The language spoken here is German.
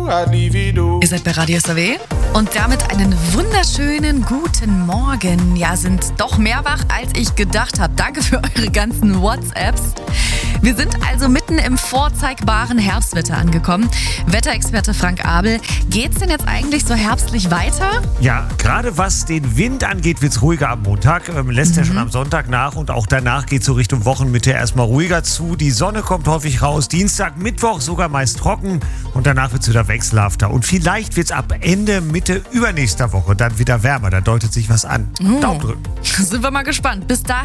Ihr seid bei Radio SAW und damit einen wunderschönen guten Morgen. Ja, sind doch mehr wach, als ich gedacht habe. Danke für eure ganzen WhatsApps. Wir sind also mitten im vorzeigbaren Herbstwetter angekommen. Wetterexperte Frank Abel, geht's denn jetzt eigentlich so herbstlich weiter? Ja, gerade was den Wind angeht, wird's ruhiger am Montag. Lässt ja schon am Sonntag nach und auch danach geht's so Richtung Wochenmitte erstmal ruhiger zu. Die Sonne kommt häufig raus. Dienstag, Mittwoch sogar meist trocken und danach wird's wieder wechselhafter. Und vielleicht wird's ab Ende, Mitte übernächster Woche dann wieder wärmer. Da deutet sich was an. Daumen drücken. Sind wir mal gespannt. Bis dahin.